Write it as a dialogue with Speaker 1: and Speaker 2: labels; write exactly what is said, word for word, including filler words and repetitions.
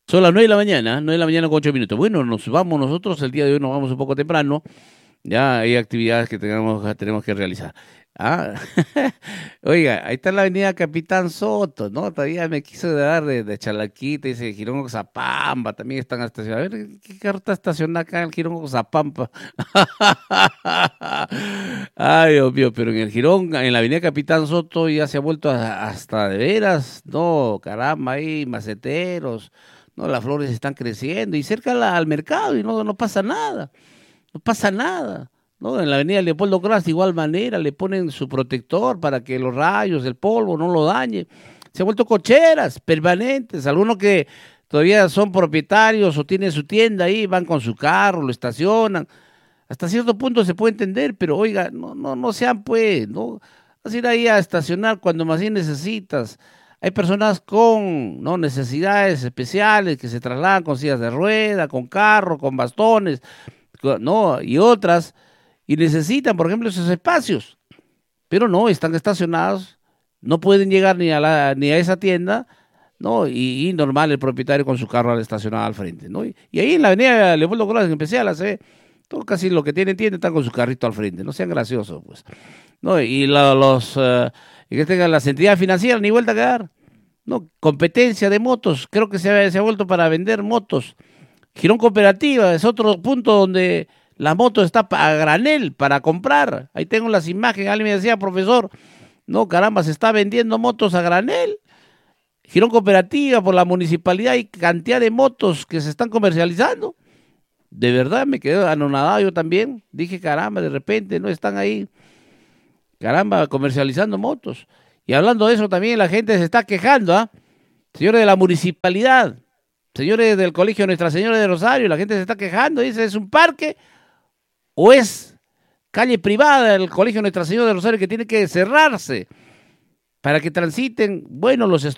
Speaker 1: Son las nueve de la mañana, nueve de la mañana con ocho minutos. Bueno, nos vamos nosotros, el día de hoy nos vamos un poco temprano. Ya hay actividades que tenemos, tenemos que realizar. Ah, oiga, ahí está la avenida Capitán Soto, ¿no? Todavía me quiso dar de, de Chalaquita, dice Girón Zapampa, también están estacionados. A ver, ¿qué carro está estacionado acá en el Girón Zapampa? Ay, Dios mío, pero en el Girón, en la avenida Capitán Soto ya se ha vuelto a- hasta de veras, no, caramba, ahí maceteros, no, las flores están creciendo y cerca la- al mercado y no, no pasa nada. No pasa nada, ¿no? En la avenida Leopoldo Cras, de igual manera, le ponen su protector para que los rayos, el polvo no lo dañe. Se han vuelto cocheras permanentes. Algunos que todavía son propietarios o tienen su tienda ahí, van con su carro, lo estacionan. Hasta cierto punto se puede entender, pero oiga, no, no, no sean pues, ¿no? Vas a ir ahí a estacionar cuando más bien necesitas. Hay personas con no necesidades especiales que se trasladan con sillas de rueda, con carro, con bastones, no, y otras, y necesitan, por ejemplo, esos espacios, pero no, están estacionados, no pueden llegar ni a la, ni a esa tienda, ¿no? Y, y normal el propietario con su carro al estacionado al frente, ¿no? Y, y ahí en la avenida Leopoldo Colas, en especial, hace todo casi lo que tienen tienda están con su carrito al frente, no sean graciosos, pues, ¿no? Y la- los, eh, y que tengan las entidades financieras, ni vuelta a quedar, ¿no? Competencia de motos, creo que se ha, se ha vuelto para vender motos. Girón Cooperativa es otro punto donde la moto está pa- a granel para comprar. Ahí tengo las imágenes. Alguien me decía, profesor, no, caramba, se está vendiendo motos a granel. Girón Cooperativa por la municipalidad hay cantidad de motos que se están comercializando. De verdad me quedé anonadado yo también. Dije, caramba, de repente no están ahí, caramba, comercializando motos. Y hablando de eso también la gente se está quejando, ¿ah? Señores de la municipalidad, señores del Colegio Nuestra Señora de Rosario, la gente se está quejando, dice, ¿es un parque o es calle privada el Colegio Nuestra Señora de Rosario que tiene que cerrarse para que transiten, bueno, los